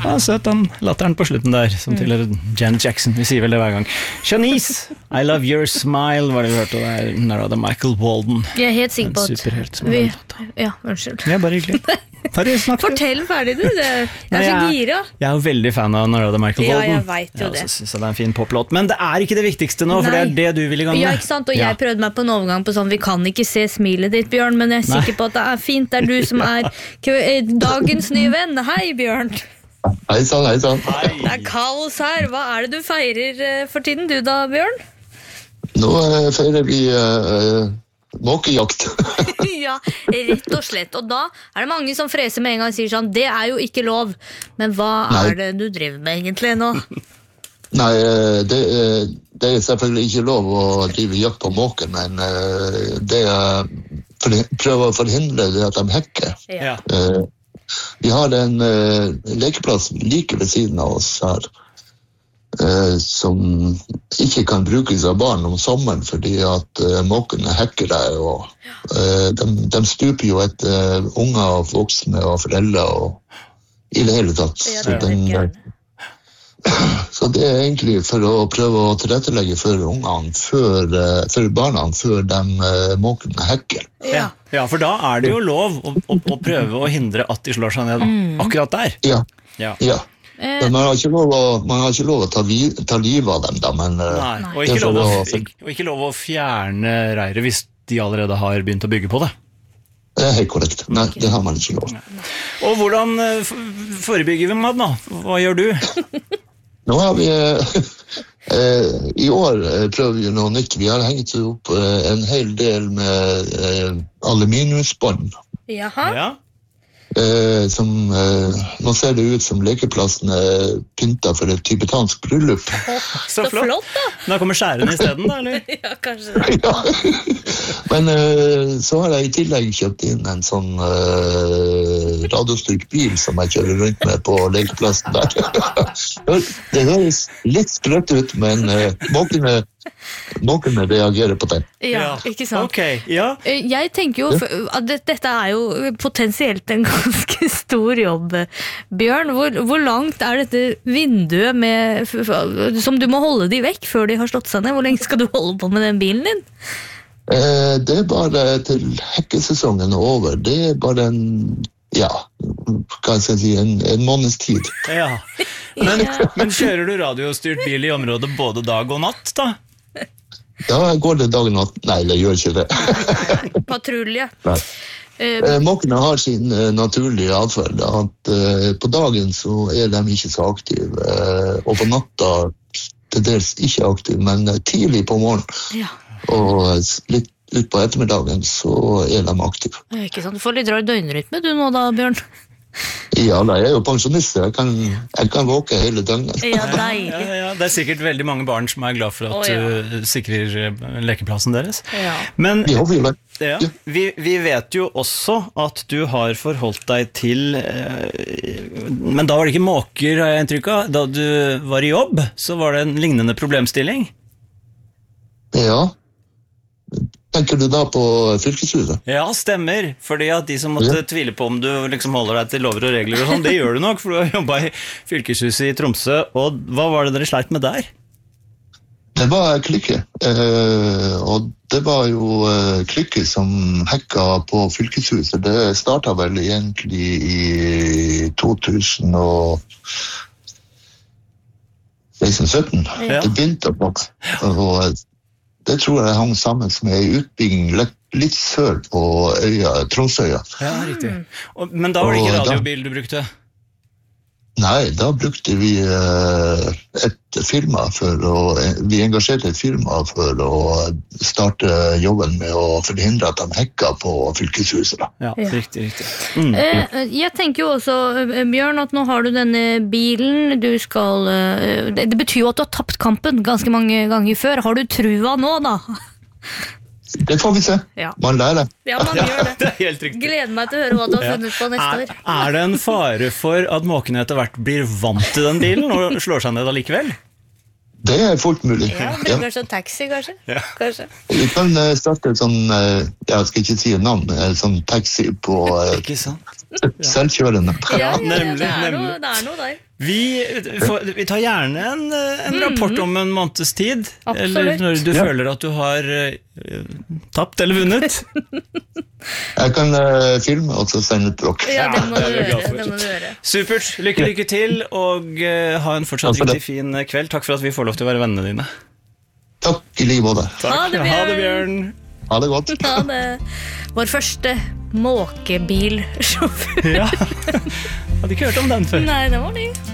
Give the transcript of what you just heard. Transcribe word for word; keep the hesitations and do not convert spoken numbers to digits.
Ja, søt den latteren på slutten der, som tilhører Janet Jackson. Vi sier vel det hver gang. Shanice, I Love Your Smile, var det vi hørte der. Der var det Michael Walden. Jeg er helt sikker på at... En superhelt som vi... har Ja, unnskyld. Ja, bare hyggelig. Fortell ferdig du, det er Nei, så gira. Jeg er jo veldig fan av når det er Michael Walden. Ja, jeg vet jo det. Jeg synes det er en fin poplåt, men det er ikke det viktigste nå, for Nei. Det er det du vil i gang med. Ja, ikke sant, og jeg prøvde meg på en overgang på sånn, vi kan ikke se smilet ditt, Bjørn, men jeg er sikker Nei. På at det er fint, det er du som er dagens nye venn. Hei, Bjørn. Hei sann, hei sann. Det er kaos her, hva er det du feirer for tiden, du da, Bjørn? Nå uh, feirer vi... Uh, måkejakt. Ja, rett og slett. Og da er det mange som freser med en gang og sier sånn, det er jo ikke lov. Men hva Nei. Er det du driver med egentlig nå? Nei, det, det er selvfølgelig ikke lov å drive jakt på måken, men det er prøve å forhindre det at de hekker. Ja. Vi har en lekeplass like ved siden av oss her, Uh, som ikke kan brukes av barn om sommeren fordi at uh, måkene hekker der og uh, de, de stuper jo etter uh, unger og voksne og foreldre og i det hele tatt ja, så, den, uh, så det er egentlig for å prøve å tilrettelegge for ungene før, uh, for barna før de uh, måkene hekker ja. Ja, for da er det jo lov å, å, å prøve å hindre at de slår seg ned mm. akkurat der ja, ja. ja. Men man har ikke lov å, man har ikke lov å ta, vi, ta livet av dem da, men Nei, og, ikke lov å, og ikke lov å fjerne reiret hvis de allerede har begynt å bygge på det. Det er helt korrekt. Nei, det har man ikke lov. Og hvordan forebygger vi med da? Hva gjør du? Nå har vi eh, i år prøver vi noe nytt. Vi har hengt opp eh, en hel del med eh, aluminiumsbånd. Jaha. Ja. Eh, som, eh, nå ser det ut som lekeplassen er pyntet for et tibetansk bryllup. Oh, så, så flott. flott da! Da kommer skjæren i stedet da, eller? Ja, kanskje det. Ja. Men eh, så har jeg i tillegg kjøpt inn en sånn eh, radiostyrt bil som jeg kjører rundt med på lekeplassen der. Det høres litt sprøtt ut, men eh, måkene Måkene reagerer på det. Ja, ikke sant? Okay, ja. Jeg tenker jo at dette er jo potensielt en ganske stor jobb, Bjørn. Hvor, hvor langt er dette vinduet med, som du må holde de vekk før de har slått seg ned? Hvor lenge skal du holde på med den bilen din? Eh, det er bare til hekkesesongen er over. Det er bare en, ja, hva skal jeg si, en, en måneds tid. Ja. Men, men kjører du radiostyrt bil i området både dag og natt da? Ja, går det dag og natt? Nei, det gjør ikke det. Patrulje. Nei. Eh, Måkene har sin uh, naturlige adferd. At uh, på dagen så er de ikke så aktive, uh, og på natta til dels ikke aktive, men uh, tidlig på morgenen. Ja. Og uh, litt ut på ettermiddagen så er de aktive. Ikke sant? Du får litt rar døgnrytme du nå da, Bjørn. Ja, da, jeg er jo pensjonist, jeg kan, jeg kan våke hele døgnet. Ja, deilig. Ja, ja, det er sikkert veldig mange barn som er glad for at du oh, ja. sikrer lekeplassen deres. Ja. Men ja, vi, ja, vi, vi vet jo også at du har forholdt deg til, eh, men da var det ikke måker, har jeg inntrykk av. Da du var i jobb, så var det en lignende problemstilling. Ja. Tenker du da på fylkeshuset? Ja, stemmer. Fordi at de som måtte ja. tvile på om du liksom holder deg til lover og regler og sånn, det gjør du nok, for du har jobbet i fylkeshuset i Tromsø. Og hva var det dere sleit med der? Det var Klikke. Eh, og det var jo eh, Klikke som hekka på fylkeshuset. Det startet vel egentlig i to tusen seksten. Ja. Det begynte på. Og det tror jeg hang sammen med en utbygging litt, litt sør på øya, Tromsøya. Ja, riktig. Og, men da var det ikke radiobil du brukte? Nei, da brukte vi uh, et firma for å, vi engasjerte et firma for å starte jobben med å forhindre at de hekka på fylkeshuset. Da. Ja, ja, riktig, riktig. Mm. Eh, jeg tenker jo også, Bjørn, at nå har du denne bilen, du skal, det, det betyr jo at du har tapt kampen ganske mange ganger før. Har du trua nå, da? Det får vi se. Ja. Man lærer. Ja, man gjør det. Det er helt riktig. Gleder meg til å høre hva du har funnet på neste er, år. Er det en fare for at måkene etter hvert blir vant til den bilen og slår seg ned allikevel? Det er fullt mulig. Ja, det blir kanskje en taxi, kanskje. Ja. kanskje. Vi kan starte en sånn, jeg skal ikke si en navn, en sånn taxi på ikke sant? Selvkjørende. Ja, ja, ja, nemlig, det, er nemlig. noe, det er noe der. Vi, får, vi tar gjerne en, en rapport om en måneds tid. Absolutt. Eller når du Ja. føler at du har uh, tapt eller vunnet. Jeg kan uh, filme og så sende til dere. Ja, det må det du er vi glad gjøre. for. Det må du gjøre. Supert. Lykke, lykke til, og uh, ha en fortsatt Takk for det. riktig fin kveld. Takk for at vi får lov til å være vennene dine. Takk i like måte. Takk. Ha det, Bjørn. Ha det, Bjørn. Ha det godt. Ha det. Vår første måkebilsjåfør. Ja. Hadde ikke hørt om den før. Nei, det var ny.